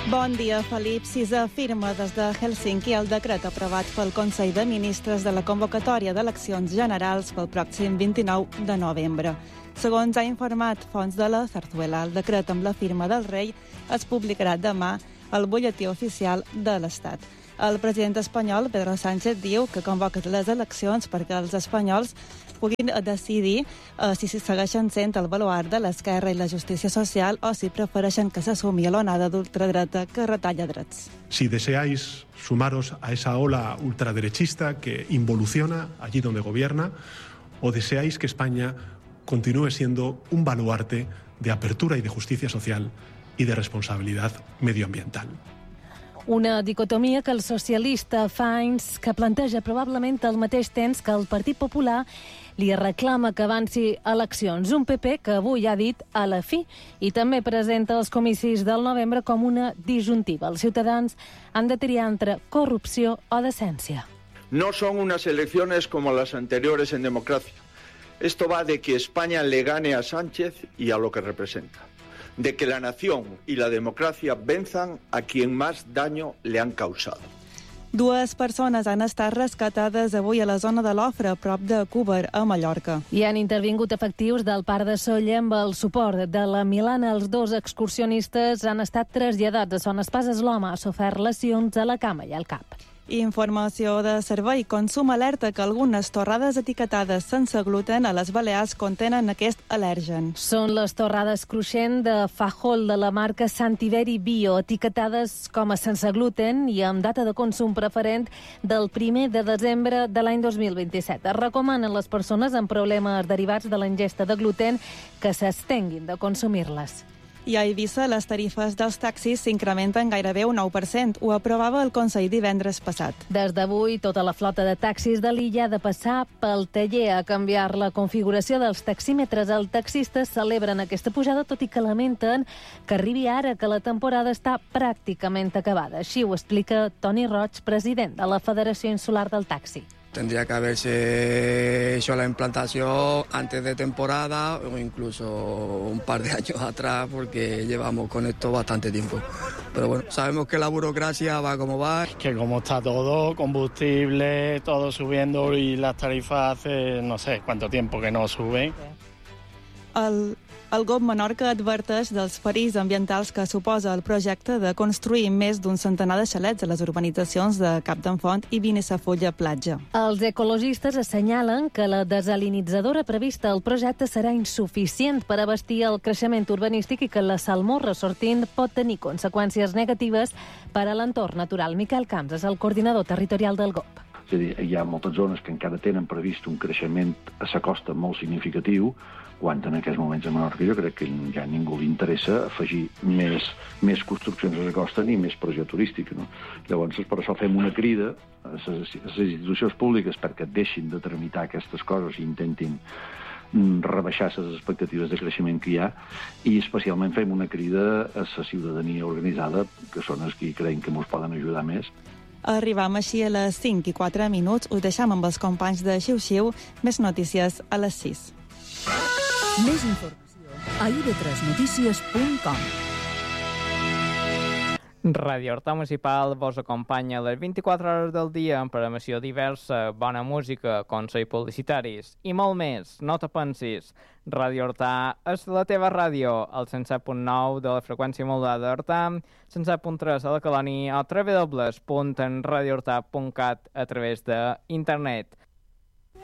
Bon dia, Felip. CISA afirma des de Helsinki el decret aprovat pel Consell de Ministres de la convocatòria d'eleccions generals pel pròxim 29 de novembre. Segons ha informat fonts de la Zarzuela, el decret amb la firma del rei es publicarà demà al butlletí oficial de l'Estat. El president espanyol, Pedro Sánchez, diu que convoca les eleccions perquè els espanyols puguin decidir si segueixen sent el baluard de l'esquerra i la justícia social o si prefereixen que s'assumi l'onada d'ultradreta que retalla drets. Si deseáis sumaros a esa ola ultraderechista que involuciona allí donde gobierna, o deseáis que España continúe siendo un baluarte de apertura y de justicia social y de responsabilidad medioambiental. Una dicotomia que el socialista fa anys que planteja probablement al mateix temps que el Partit Popular li reclama que avanci eleccions. Un PP que avui ha dit a la fi i també presenta els comicis del novembre com una disjuntiva. Els ciutadans han de triar entre corrupció o decència. No son unas elecciones como las anteriores en democracia. Esto va de que España le gane a Sánchez y a lo que representa. De que la nación y la democracia venzan a quien más daño le han causado. Dues persones han estat rescatades avui a la zona de l'Ofre, a prop de Cúber, a Mallorca. I han intervingut efectius del Parc de Sóller amb el suport de la Milana. Els dos excursionistes han estat traslladats a Son Espases. L'home ha sofert lesions a la cama i al cap. Informació de servei. Consum alerta que algunes torrades etiquetades sense gluten a les Balears contenen aquest al·lèrgen. Són les torrades cruixent de Fajol de la marca Santiberi Bio, etiquetades com a sense gluten i amb data de consum preferent del 1 de desembre de l'any 2027. Es recomanen les persones amb problemes derivats de la ingesta de gluten que s'abstenguin de consumir-les. I a Eivissa, les tarifes dels taxis s'incrementen gairebé un 9%. Ho aprovava el Consell divendres passat. Des d'avui, tota la flota de taxis de l'illa ha de passar pel taller a canviar la configuració dels taxímetres. Els taxistes celebren aquesta pujada, tot i que lamenten que arribi ara que la temporada està pràcticament acabada. Així ho explica Toni Roig, president de la Federació Insular del Taxi. Tendría que haberse hecho la implantación antes de temporada o incluso un par de años atrás porque llevamos con esto bastante tiempo. Pero bueno, sabemos que la burocracia va como va. Que como está todo, combustible, todo subiendo y las tarifas hace no sé cuánto tiempo que no suben. El GOB Menorca adverteix dels perills ambientals que suposa el projecte de construir més d'un centenar de xalets a les urbanitzacions de Cap d'en Font i Vinissafulla Platja. Els ecologistes assenyalen que la desalinitzadora prevista al projecte serà insuficient per abastir el creixement urbanístic i que la salmorra sortint pot tenir conseqüències negatives per a l'entorn natural. Miquel Camps és el coordinador territorial del GOB. És a dir, hi ha moltes zones que encara tenen previst un creixement a sa costa molt significatiu, quan en aquests moments a Menorca jo crec que ja a ningú li interessa afegir més construccions a la costa ni més pressió turística. No? Llavors, per això fem una crida a les institucions públiques perquè deixin de tramitar aquestes coses i intentin rebaixar les expectatives de creixement que hi ha, i especialment fem una crida a la ciutadania organitzada, que són els que creiem que ens poden ajudar més. Arribam així a les 5:04. Us deixam amb els companys de Xiu-Xiu. Més notícies a les 6. Més informació a ib3notícies.com. Ràdio Horta Municipal vos acompanya a les 24 hores del dia amb programació diversa, bona música, consells publicitaris i molt més. No te pensis, Ràdio Horta és la teva ràdio, al 107.9 de la freqüència modulada d'Horta, 107.3 a la Colònia o www.radiohorta.cat a través d'internet.